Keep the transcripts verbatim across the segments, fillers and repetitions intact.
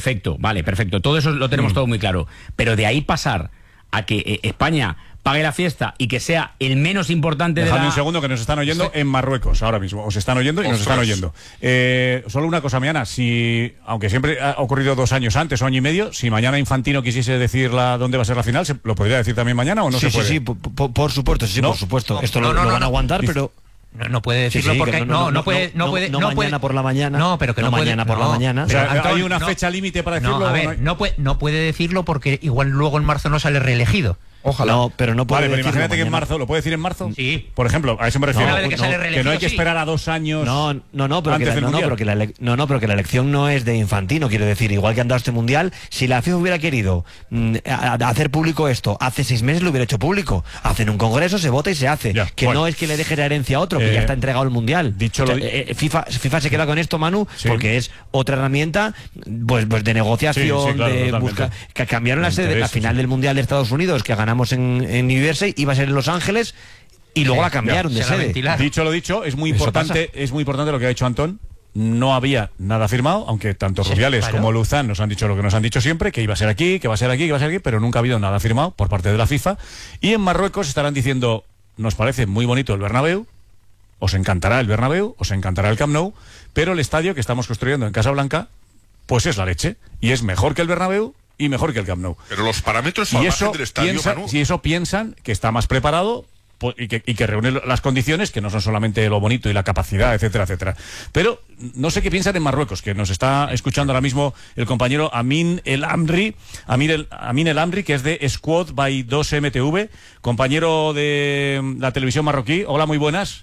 perfecto, vale, perfecto. Todo eso lo tenemos mm. todo muy claro. Pero de ahí pasar a que eh, España pague la fiesta y que sea el menos importante Dejadme de la... un segundo, que nos están oyendo sí. en Marruecos ahora mismo. Os están oyendo y Ostras. nos están oyendo. Eh, solo una cosa, mañana, si, aunque siempre ha ocurrido dos años antes o año y medio, si mañana Infantino quisiese decir la, dónde va a ser la final, ¿se lo podría decir también mañana o no sí, se puede? Sí, sí, por, por supuesto, sí, ¿No? por supuesto. No, Esto no, lo, no, lo no, van a aguantar, no, pero... No, no puede decirlo sí, sí, porque no, no, no, no puede, no, no puede, no, no mañana puede, por la mañana. No, pero que no, no puede, mañana por no, la mañana. O sea, Antón, hay una no, fecha límite para decirlo. No, a ver, no, hay... no, puede, no puede decirlo porque igual luego en marzo no sale reelegido. Ojalá. No, pero no puede Vale, pero imagínate mañana. que en marzo, ¿lo puede decir en marzo? Sí. Por ejemplo, a eso me refiero. No, que, no, sale que no hay que esperar a dos años. No, no, no, pero, antes que la, del no, no, pero que la ele... no, no, pero que la elección no es de Infantino, quiero decir, igual que han dado este mundial, si la FIFA hubiera querido mm, a, a hacer público esto, hace seis meses lo hubiera hecho público. Hacen un congreso, se vota y se hace. Ya, que bueno. no es que le deje la herencia a otro, que eh, ya está entregado el mundial. Dicho o sea, lo... eh, FIFA, FIFA se queda con esto, Manu, sí. porque es otra herramienta pues, pues de negociación, sí, sí, claro, de buscar. Que cambiaron la sede, la final sí. del mundial de Estados Unidos, que ganamos en, en New Jersey, iba a ser en Los Ángeles y luego la cambiaron ya, de sede. Ventilar. Dicho lo dicho, es muy importante, es muy importante lo que ha dicho Antón. No había nada firmado, aunque tanto sí, Rubiales claro. como Luzán nos han dicho lo que nos han dicho siempre, que iba a ser aquí, que va a ser aquí, que va a ser aquí, pero nunca ha habido nada firmado por parte de la FIFA. Y en Marruecos estarán diciendo, nos parece muy bonito el Bernabéu, os encantará el Bernabéu, os encantará el Camp Nou, pero el estadio que estamos construyendo en Casablanca, pues es la leche, y es mejor que el Bernabéu y mejor que el Camp Nou. Pero los parámetros y al eso margen del estadio, piensa, Manu. si eso piensan que está más preparado y que, y que reúne las condiciones, que no son solamente lo bonito y la capacidad, etcétera, etcétera. Pero no sé qué piensan en Marruecos, que nos está escuchando ahora mismo el compañero Amin El Amri, Amin El, Amin El Amri, que es de Squad by dos M T V, compañero de la televisión marroquí. Hola, muy buenas.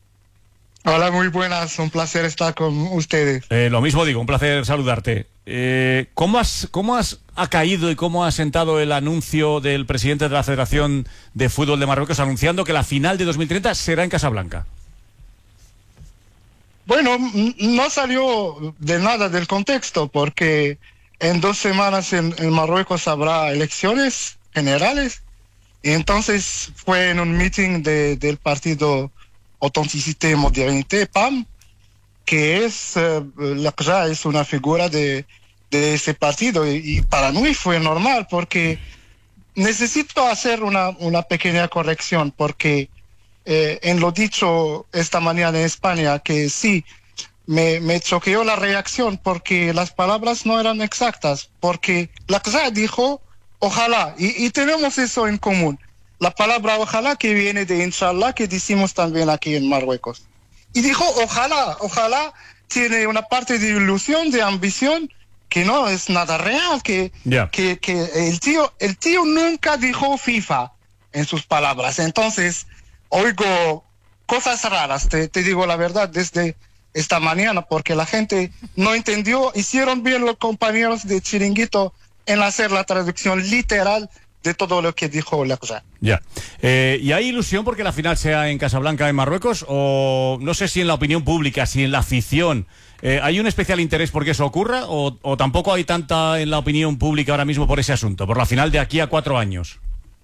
Hola, muy buenas, un placer estar con ustedes. Eh, lo mismo digo, un placer saludarte. Eh, ¿Cómo has, cómo has ha caído y cómo ha sentado el anuncio del presidente de la Federación de Fútbol de Marruecos anunciando que la final de dos mil treinta será en Casablanca? Bueno, no salió de nada del contexto, porque en dos semanas en, en Marruecos habrá elecciones generales, y entonces fue en un meeting de, del partido Authenticité y Modernité, P A M, que es, eh, Lakja es una figura de, de ese partido, y, y para mí fue normal, porque necesito hacer una, una pequeña corrección, porque eh, en lo dicho esta mañana en España, que sí, me, me choqueó la reacción, porque las palabras no eran exactas, porque Lakja dijo, ojalá, y, y tenemos eso en común. La palabra ojalá, que viene de inshallah, que decimos también aquí en Marruecos. Y dijo, ojalá, ojalá, tiene una parte de ilusión, de ambición, que no es nada real, que, yeah. que, que el tío, el tío nunca dijo FIFA en sus palabras. Entonces, oigo cosas raras, te, te digo la verdad, desde esta mañana, porque la gente no entendió. Hicieron bien los compañeros de Chiringuito en hacer la traducción literal de todo lo que dijo Lakja. Ya. Eh, ¿Y hay ilusión porque la final sea en Casablanca, en Marruecos? O no sé si en la opinión pública, si en la afición, eh, ¿hay un especial interés porque eso ocurra? O, ¿O tampoco hay tanta en la opinión pública ahora mismo por ese asunto, por la final de aquí a cuatro años?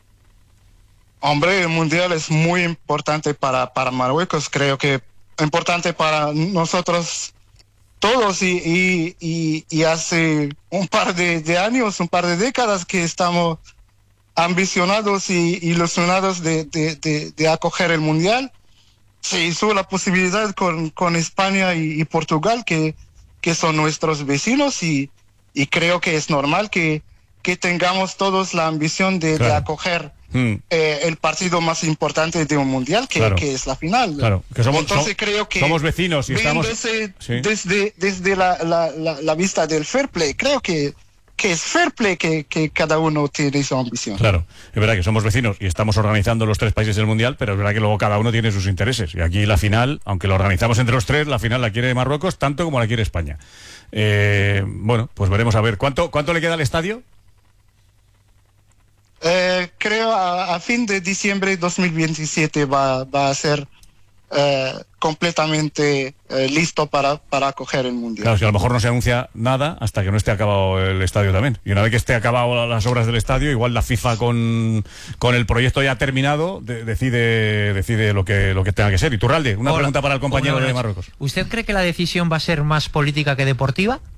Hombre, el Mundial es muy importante para, para Marruecos. Creo que importante para nosotros todos. Y, y, y, y hace un par de, de años, un par de décadas que estamos ambicionados y ilusionados de, de, de, de acoger el Mundial. Se hizo la posibilidad con, con España y, y Portugal, que, que son nuestros vecinos, y, y creo que es normal que, que tengamos todos la ambición de, claro. de acoger hmm. eh, el partido más importante de un Mundial, que, claro. que es la final. Claro. Que somos, Entonces so, creo que somos vecinos y estamos... Sí. Desde, desde la, la, la, la vista del fair play, creo que que es fair play que, que cada uno tiene su ambición. Claro, es verdad que somos vecinos y estamos organizando los tres países del Mundial, pero es verdad que luego cada uno tiene sus intereses. Y aquí la final, aunque lo organizamos entre los tres, la final la quiere Marruecos tanto como la quiere España. Eh, bueno, pues veremos a ver. ¿Cuánto, cuánto le queda al estadio? Eh, creo a, a fin de diciembre de dos mil veintisiete va, va a ser eh, completamente eh, listo para, para acoger el Mundial. Claro, es que a lo mejor no se anuncia nada hasta que no esté acabado el estadio también. Y una vez que esté acabado las obras del estadio, igual la FIFA con, con el proyecto ya terminado de, decide decide lo que lo que tenga que ser. Iturralde, una Hola. pregunta para el compañero Hola, de Marruecos. ¿Usted cree que la decisión va a ser más política que deportiva?